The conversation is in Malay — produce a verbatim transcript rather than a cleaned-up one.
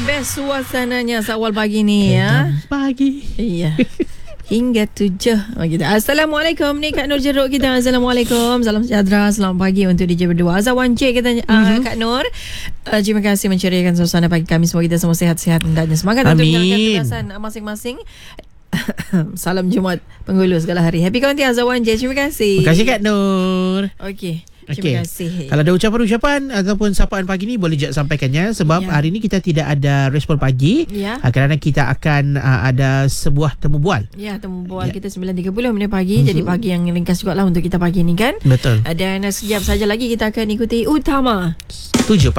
best suasananya awal pagi ni ya. Pagi. Iya. Hingga tujuh. Oh, gitu. Assalamualaikum ni Kak Nur Jeruk kita. Assalamualaikum. Salam sejahtera. Selamat pagi untuk D J berdua. Azawan Cik kita uh, mm-hmm. Kak Nur. Uh, terima kasih menceriakan suasana pagi kami. Semoga kita semua sihat-sihat dan semangat untuk menjalankan tugasan masing-masing. Salam Jumaat Penghulu segala hari. Happy Kaunti Azawan Cik. Terima kasih. Terima kasih Kak Nur. Okey. Okay. Terima kasih. Kalau ada ucapan-ucapan ataupun sapaan pagi ni boleh je sampaikannya sebab ya. hari ni kita tidak ada respon pagi ya. kerana kita akan uh, ada sebuah temu bual. Ya, temu bual ya. kita sembilan tiga puluh minit pagi. Uh-huh. Jadi pagi yang ringkas jugalah untuk kita pagi ni kan. Betul. Dan sekejap saja lagi kita akan ikuti Utama. Tujuh